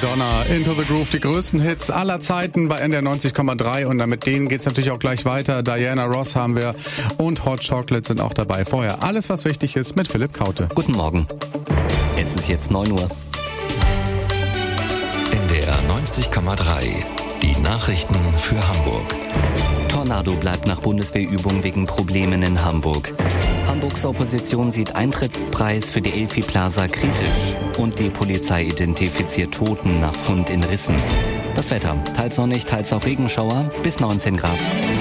Madonna, Into the Groove, die größten Hits aller Zeiten bei NDR 90,3 und mit denen geht's natürlich auch gleich weiter. Diana Ross haben wir und Hot Chocolate sind auch dabei. Vorher alles, was wichtig ist mit Philipp Kaute. Guten Morgen. Es ist jetzt 9 Uhr. NDR 90,3, die Nachrichten für Hamburg. Tornado bleibt nach Bundeswehrübung wegen Problemen in Hamburg. Hamburgs Opposition sieht Eintrittspreis für die Elfi Plaza kritisch. Und die Polizei identifiziert Toten nach Fund in Rissen. Das Wetter, teils sonnig, teils auch Regenschauer, bis 19 Grad.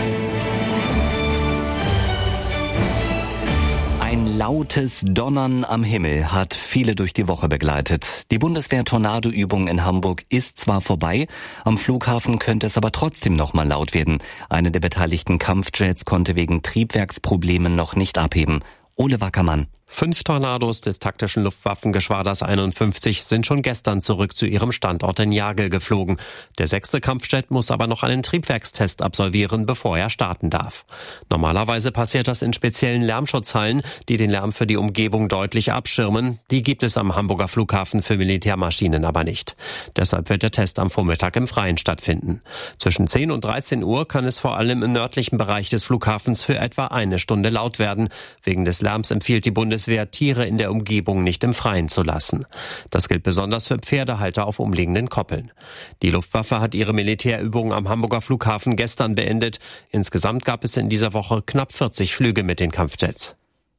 Ein lautes Donnern am Himmel hat viele durch die Woche begleitet. Die Bundeswehr-Tornado-Übung in Hamburg ist zwar vorbei, am Flughafen könnte es aber trotzdem noch mal laut werden. Eine der beteiligten Kampfjets konnte wegen Triebwerksproblemen noch nicht abheben. Ole Wackermann. 5 Tornados des taktischen Luftwaffengeschwaders 51 sind schon gestern zurück zu ihrem Standort in Jagel geflogen. Der 6. Kampfjet muss aber noch einen Triebwerkstest absolvieren, bevor er starten darf. Normalerweise passiert das in speziellen Lärmschutzhallen, die den Lärm für die Umgebung deutlich abschirmen. Die gibt es am Hamburger Flughafen für Militärmaschinen aber nicht. Deshalb wird der Test am Vormittag im Freien stattfinden. Zwischen 10 und 13 Uhr kann es vor allem im nördlichen Bereich des Flughafens für etwa 1 Stunde laut werden. Wegen des Lärms empfiehlt die Bundeswehr, Tiere in der Umgebung nicht im Freien zu lassen. Das gilt besonders für Pferdehalter auf umliegenden Koppeln. Die Luftwaffe hat ihre Militärübungen am Hamburger Flughafen gestern beendet. Insgesamt gab es in dieser Woche knapp 40 Flüge mit den Kampfjets.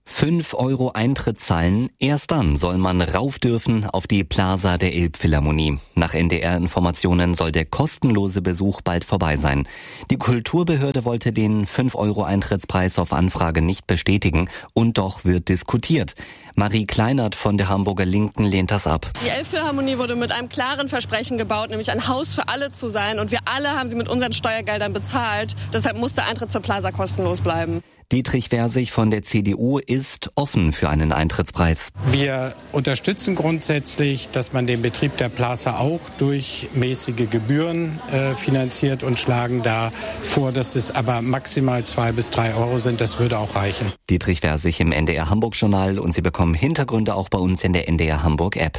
5 € Eintritt zahlen, erst dann soll man rauf dürfen auf die Plaza der Elbphilharmonie. Nach NDR-Informationen soll der kostenlose Besuch bald vorbei sein. Die Kulturbehörde wollte den 5 € Eintrittspreis auf Anfrage nicht bestätigen und doch wird diskutiert. Marie Kleinert von der Hamburger Linken lehnt das ab. Die Elbphilharmonie wurde mit einem klaren Versprechen gebaut, nämlich ein Haus für alle zu sein. Und wir alle haben sie mit unseren Steuergeldern bezahlt. Deshalb muss der Eintritt zur Plaza kostenlos bleiben. Dietrich Versich von der CDU ist offen für einen Eintrittspreis. Wir unterstützen grundsätzlich, dass man den Betrieb der Plaza auch durch mäßige Gebühren finanziert und schlagen da vor, dass es aber maximal 2 bis 3 € sind. Das würde auch reichen. Dietrich Versich im NDR Hamburg Journal und Sie bekommen Hintergründe auch bei uns in der NDR Hamburg App.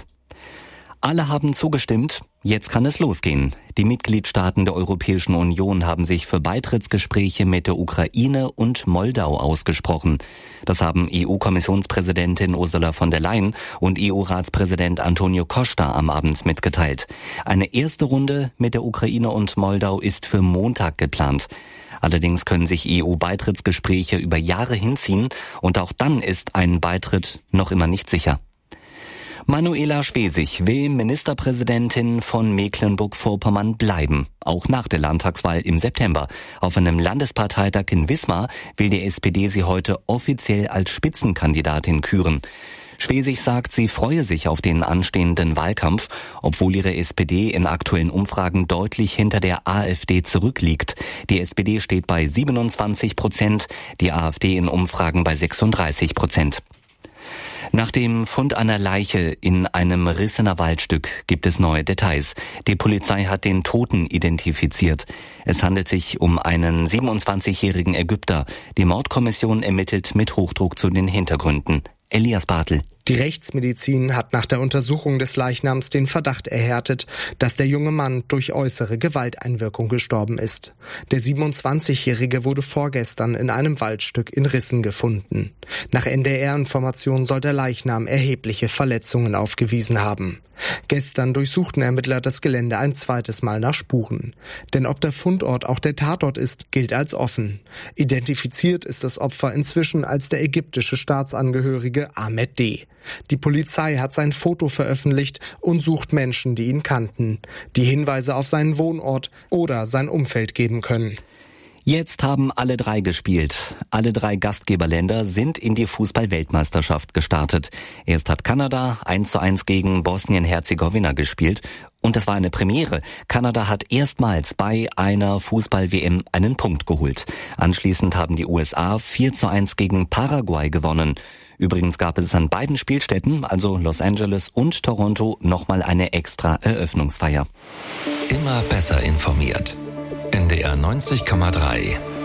Alle haben zugestimmt, jetzt kann es losgehen. Die Mitgliedstaaten der Europäischen Union haben sich für Beitrittsgespräche mit der Ukraine und Moldau ausgesprochen. Das haben EU-Kommissionspräsidentin Ursula von der Leyen und EU-Ratspräsident Antonio Costa am Abend mitgeteilt. Eine erste Runde mit der Ukraine und Moldau ist für Montag geplant. Allerdings können sich EU-Beitrittsgespräche über Jahre hinziehen und auch dann ist ein Beitritt noch immer nicht sicher. Manuela Schwesig will Ministerpräsidentin von Mecklenburg-Vorpommern bleiben, auch nach der Landtagswahl im September. Auf einem Landesparteitag in Wismar will die SPD sie heute offiziell als Spitzenkandidatin küren. Schwesig sagt, sie freue sich auf den anstehenden Wahlkampf, obwohl ihre SPD in aktuellen Umfragen deutlich hinter der AfD zurückliegt. Die SPD steht bei 27%, die AfD in Umfragen bei 36%. Nach dem Fund einer Leiche in einem Rissener Waldstück gibt es neue Details. Die Polizei hat den Toten identifiziert. Es handelt sich um einen 27-jährigen Ägypter. Die Mordkommission ermittelt mit Hochdruck zu den Hintergründen. Elias Bartel. Die Rechtsmedizin hat nach der Untersuchung des Leichnams den Verdacht erhärtet, dass der junge Mann durch äußere Gewalteinwirkung gestorben ist. Der 27-Jährige wurde vorgestern in einem Waldstück in Rissen gefunden. Nach NDR-Informationen soll der Leichnam erhebliche Verletzungen aufgewiesen haben. Gestern durchsuchten Ermittler das Gelände ein zweites Mal nach Spuren. Denn ob der Fundort auch der Tatort ist, gilt als offen. Identifiziert ist das Opfer inzwischen als der ägyptische Staatsangehörige Ahmed D. Die Polizei hat sein Foto veröffentlicht und sucht Menschen, die ihn kannten, die Hinweise auf seinen Wohnort oder sein Umfeld geben können. Jetzt haben alle 3 gespielt. Alle 3 Gastgeberländer sind in die Fußball-Weltmeisterschaft gestartet. Erst hat Kanada 1:1 gegen Bosnien-Herzegowina gespielt. Und das war eine Premiere. Kanada hat erstmals bei einer Fußball-WM einen Punkt geholt. Anschließend haben die USA 4:1 gegen Paraguay gewonnen. Übrigens gab es an beiden Spielstätten, also Los Angeles und Toronto, nochmal eine extra Eröffnungsfeier. Immer besser informiert. NDR 90,3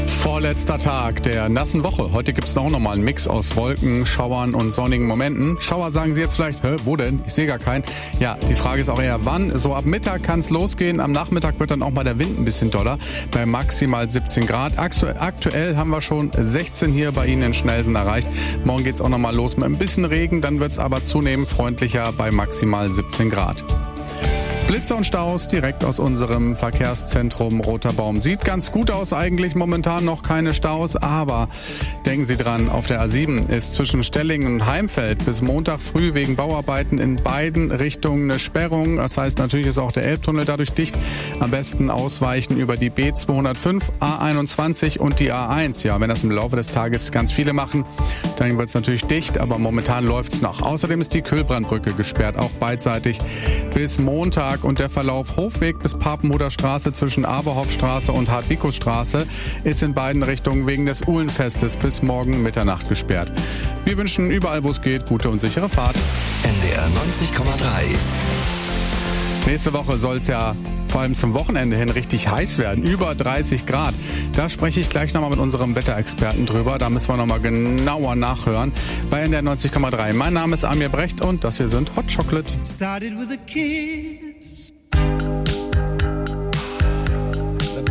Vorletzter Tag der nassen Woche. Heute gibt's auch nochmal einen Mix aus Wolken, Schauern und sonnigen Momenten. Schauer sagen Sie jetzt vielleicht, wo denn? Ich sehe gar keinen. Ja, die Frage ist auch eher wann. So ab Mittag kann's losgehen. Am Nachmittag wird dann auch mal der Wind ein bisschen doller. Bei maximal 17 Grad. Aktuell haben wir schon 16 hier bei Ihnen in Schnelsen erreicht. Morgen geht's auch nochmal los mit ein bisschen Regen. Dann wird's aber zunehmend freundlicher bei maximal 17 Grad. Blitze und Staus direkt aus unserem Verkehrszentrum Roter Baum. Sieht ganz gut aus eigentlich, momentan noch keine Staus, aber denken Sie dran, auf der A7 ist zwischen Stellingen und Heimfeld bis Montag früh wegen Bauarbeiten in beiden Richtungen eine Sperrung. Das heißt, natürlich ist auch der Elbtunnel dadurch dicht. Am besten ausweichen über die B205, A21 und die A1. Ja, wenn das im Laufe des Tages ganz viele machen, dann wird es natürlich dicht, aber momentan läuft es noch. Außerdem ist die Kühlbrandbrücke gesperrt, auch beidseitig bis Montag. Und der Verlauf Hofweg bis Papenhuder Straße zwischen Aberhoffstraße und Hartwikusstraße ist in beiden Richtungen wegen des Uhlenfestes bis morgen Mitternacht gesperrt. Wir wünschen überall, wo es geht, gute und sichere Fahrt. NDR 90,3. Nächste Woche soll es ja vor allem zum Wochenende hin richtig heiß werden. Über 30 Grad. Da spreche ich gleich nochmal mit unserem Wetterexperten drüber. Da müssen wir nochmal genauer nachhören. Bei NDR 90,3. Mein Name ist Amir Brecht und das hier sind Hot Chocolate. Started with a kiss.